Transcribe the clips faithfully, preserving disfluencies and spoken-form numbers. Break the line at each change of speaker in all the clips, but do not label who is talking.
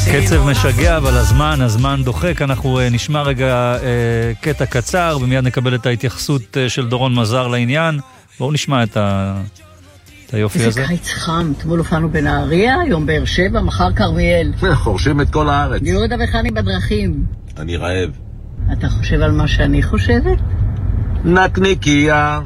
קצב משגע, אבל הזמן, הזמן דוחק. אנחנו נשמע רגע קטע קצר, ומיד נקבל את ההתייחסות של דורון מזר לעניין. בואו נשמע את ה... את היופי הזה.
זה קיץ חם, אתמול הופענו בנהריה, יום באר שבע, מחר כרמיאל.
חורשים את כל הארץ.
יהודה וחני בדרכים.
אני רעב.
אתה חושב על מה שאני חושבת?
נקניקיה,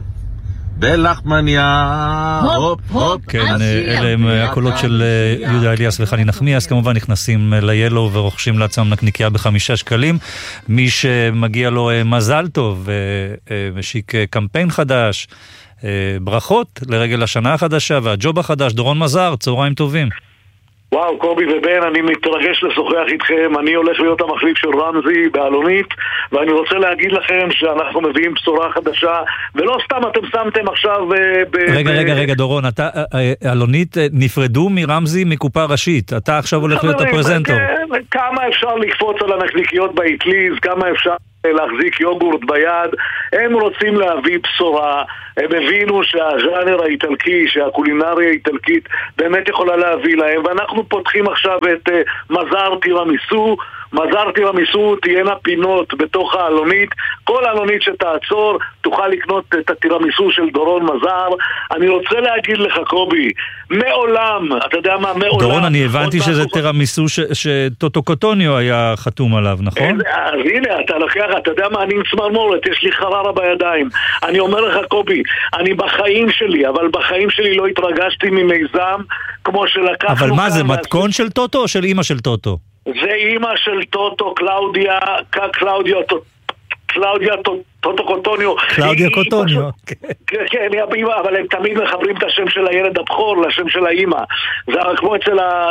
בלחמניה, הופ הופ.
כן, אלה הם הקולות של יהודה אליאס וחני נחמיאס. כמובן נכנסים ליילו ורוכשים לעצמם נקניקיה בחמישה שקלים. מי שמגיע לו מזל טוב ומשיק קמפיין חדש, ברכות לרגל השנה החדשה והג'וב החדש. דורון מזר, צהריים טובים.
וואו, קובי ובן, אני מתרגש לשוחח איתכם. אני הולך להיות המחליף של רמזי באלונית, ואני רוצה להגיד לכם שאנחנו מביאים בשורה חדשה, ולא סתם אתם שמתם עכשיו ב...
רגע, רגע, רגע, דורון, אתה, אלונית, נפרדו מרמזי מקופה ראשית. אתה עכשיו הולך להיות הפרזנטור.
כמה אפשר לקפוץ על הנקניקיות באטליז, כמה אפשר להחזיק יוגורט ביד. הם רוצים להביא בשורה. הם הבינו שהז'אנר האיטלקי, שהקולינריה האיטלקית באמת יכולה להביא להם, ואנחנו פותחים עכשיו את uh, מזר טירמיסו. מזר טירמיסו תהיינה פינות בתוך האלונית. כל האלונית שתעצור תוכל לקנות את הטירמיסו של דורון מזר. אני רוצה להגיד לך, קובי, מעולם, אתה יודע מה, מעולם...
דורון, אני הבנתי שזה טירמיסו שטוטו קוטוניו היה חתום עליו, נכון?
אז הנה, אתה לוקח, אתה יודע מה, אני מצמרמורת, יש לי חררה בידיים. אני אומר לך, קובי, אני בחיים שלי, אבל בחיים שלי לא התרגשתי ממיזם כמו שלקחנו...
אבל מה זה, מתכון של טוטו או של אמא של טוטו?
זה אמא של טוטו, קלאודיה, קלאודיה, קלאודיה טוטו קוטוניו.
קלאודיה קוטוניו.
כן, אבל הם תמיד מחברים את השם של הילד הבכור לשם של האמא. זה כמו אצל ה...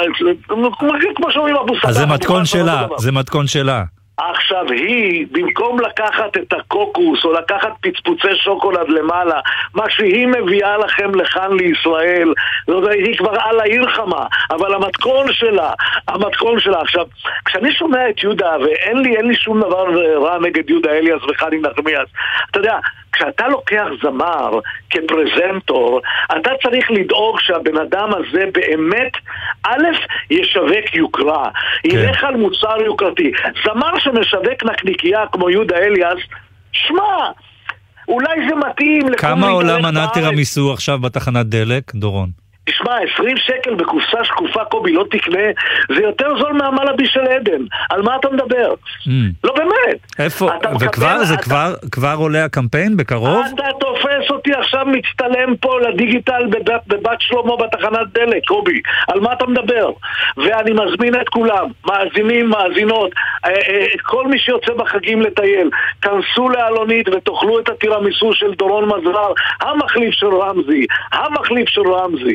כמו שאומרים אבו סדאם.
אז זה מתכון שלה, זה מתכון שלה.
עכשיו היא, במקום לקחת את הקוקוס או לקחת פצפוצי שוקולד למעלה, מה שהיא מביאה לכם לכאן לישראל, היא כבר על העיר חמה, אבל המתכון שלה, המתכון שלה, עכשיו, כשאני שומע את יהודה, ואין לי, אין לי שום דבר רע נגד יהודה אליאס וחני נחמיאס, אתה יודע, כשאתה לוקח זמר כפרזנטור, אתה צריך לדאוג שהבן אדם הזה באמת, א', ישווק יוקרה, ילך על מוצר יוקרתי. זמר שמשווק נקניקיה כמו יהודה אליאס, שמע, אולי זה מתאים.
כמה עולה מנת טירמיסו עכשיו בתחנת דלק, דורון?
תשמע, עשרים שקל בקופסה שקופה, קובי, לא תקנה, זה יותר זול מהמלאבי של עדן. על מה אתה מדבר? Mm. לא באמת.
איפה? וכבר, מקבל, זה אתה... כבר, כבר עולה הקמפיין בקרוב?
אתה תופס אותי עכשיו מצטלם פה לדיגיטל בבת, בבת שלמה בתחנת דלק, קובי. על מה אתה מדבר? ואני מזמין את כולם, מאזינים, מאזינות, כל מי שיוצא בחגים לטייל, כנסו לאלונית ותאכלו את הטירמיסו של דורון מזר, המחליף של רמזי, המחליף של רמזי.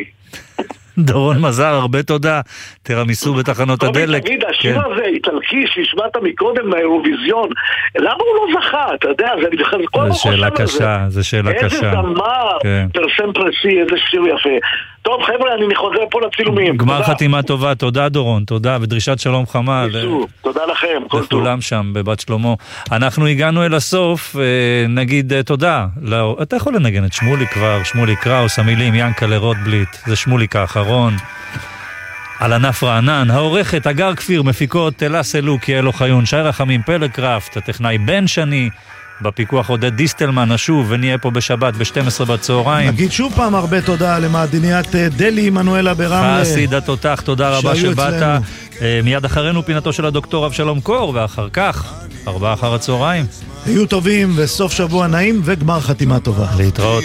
דורון מזר, הרבה תודה. טירמיסו בתחנות הדלק.
תגיד, השיר הזה איטלקי שהשמעת מקודם מהאירוויזיון, למה הוא לא זכה? אתה יודע, זה
שאלה קשה, זה שאלה קשה.
איזה זמר, פרסם פרסי, איזה שיר יפה. טוב חבר'ה, אני חוזר פה לצילומים.
גמר חתימה טובה, תודה דורון, תודה, ודרישת שלום חמה.
תודה לכם, כל טוב.
לכולם שם בבת שלמה. אנחנו הגענו אל הסוף, נגיד תודה. אתה יכול לנגן את שמולי כבר, שמולי קראוס, המילים ינקלה רוטבליט, זה שמוליק האחרון. על ענף רענן, העורכת אגר כפיר, מפיקות אלה סלוקי, אלו חיון, שי רחמים, פלג קראפט, הטכנאי בן שני, בפיקוח עודד דיסטלמן, נשוב ונהיה פה בשבת ב-שתים עשרה בצהריים.
נגיד שוב פעם הרבה תודה למעדניית דלי מנואלה ברמלה.
חסידה תותח, תודה רבה שבאת. מיד אחרינו פינתו של הדוקטור אבשלום קור, ואחר כך ארבעה אחר הצהריים.
היו טובים וסוף שבוע נעים וגמר חתימה טובה.
להתראות.